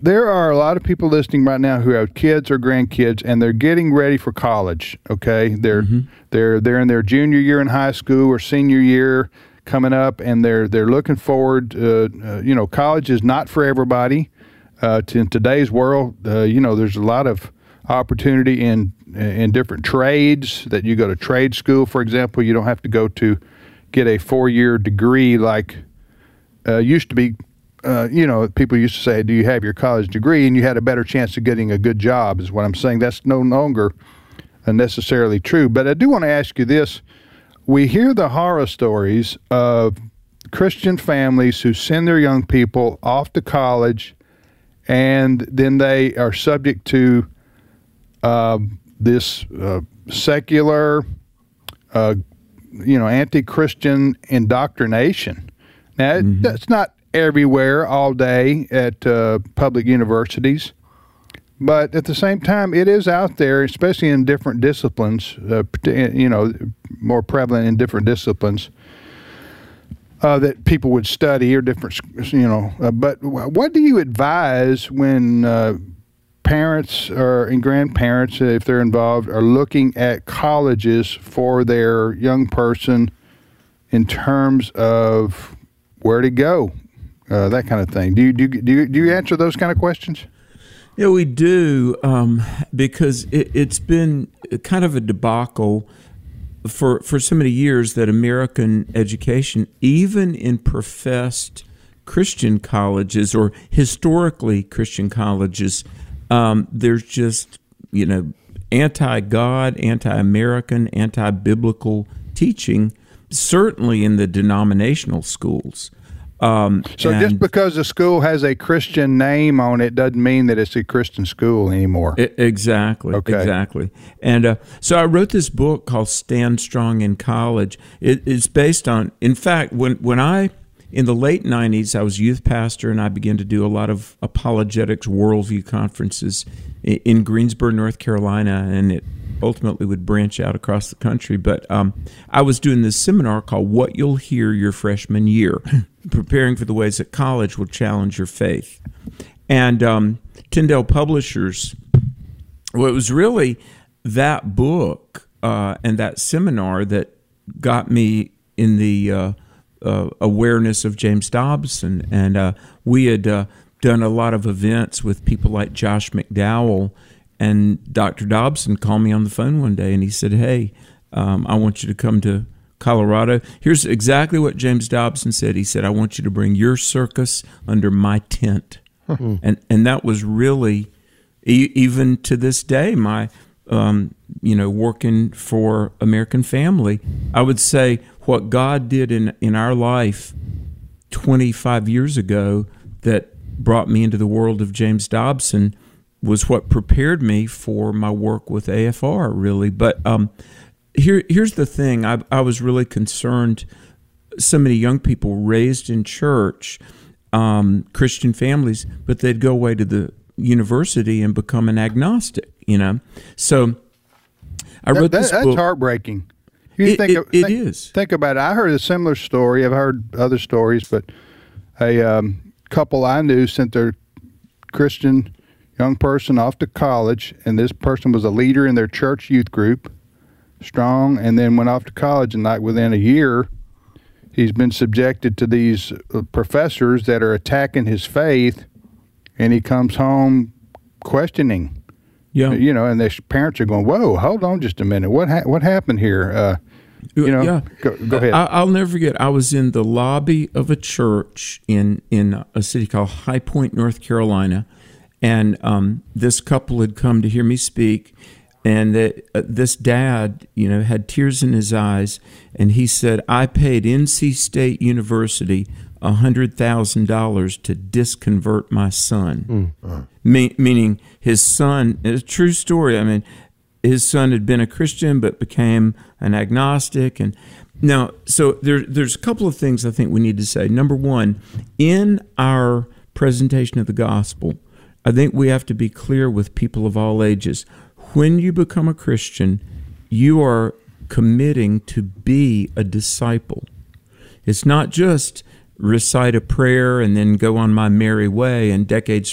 there are a lot of people listening right now who have kids or grandkids, and they're getting ready for college. Okay, they're in their junior year in high school or senior year coming up, and they're looking forward. College is not for everybody. In today's world, there's a lot of opportunity in different trades that you go to trade school, for example. You don't have to go to get a 4-year degree like used to be. People used to say, do you have your college degree? And you had a better chance of getting a good job, is what I'm saying. That's no longer necessarily true. But I do want to ask you this. We hear the horror stories of Christian families who send their young people off to college, and then they are subject to this secular, anti-Christian indoctrination. Now, that's not everywhere all day at public universities, but at the same time, it is out there, especially in different disciplines, more prevalent in different disciplines that people would study or different, but what do you advise when parents and grandparents, if they're involved, are looking at colleges for their young person in terms of where to go, that kind of thing? Do you answer those kind of questions? Yeah, we do, because it's been kind of a debacle for so many years that American education, even in professed Christian colleges or historically Christian colleges, there's just, anti-God, anti-American, anti-biblical teaching, certainly in the denominational schools. Just because a school has a Christian name on it doesn't mean that it's a Christian school anymore. Exactly. Okay. Exactly. And so I wrote this book called Stand Strong in College. It's based on, in fact, when I, in the late 90s, I was youth pastor, and I began to do a lot of apologetics worldview conferences in Greensboro, North Carolina, and it ultimately would branch out across the country. But I was doing this seminar called What You'll Hear Your Freshman Year, preparing for the ways that college will challenge your faith. And Tyndale Publishers, well, it was really that book and that seminar that got me in the awareness of James Dobson. And we had done a lot of events with people like Josh McDowell, and Dr. Dobson called me on the phone one day, and he said, hey, I want you to come to Colorado. Here's exactly what James Dobson said. He said, I want you to bring your circus under my tent. And that was really, even to this day, my, working for American Family, I would say what God did in our life 25 years ago that brought me into the world of James Dobson was what prepared me for my work with AFR, really. But here's the thing. I was really concerned. So many young people raised in church, Christian families, but they'd go away to the university and become an agnostic, So I wrote this book. That's heartbreaking. It is. Think about it. I heard a similar story. I've heard other stories, but a couple I knew sent their Christian young person off to college, and this person was a leader in their church youth group, strong, and then went off to college, and like within a year, he's been subjected to these professors that are attacking his faith, and he comes home questioning. Yeah. And the parents are going, whoa, hold on just a minute. What happened here? Yeah. Go ahead. I'll never forget, I was in the lobby of a church in a city called High Point, North Carolina, and this couple had come to hear me speak, and this dad, had tears in his eyes, and he said, I paid NC State University $100,000 to disconvert my son. Meaning his son, it's a true story. I mean, his son had been a Christian but became an agnostic. And now, so there's a couple of things I think we need to say. Number one, in our presentation of the gospel, I think we have to be clear with people of all ages. When you become a Christian, you are committing to be a disciple. It's not just recite a prayer and then go on my merry way, and decades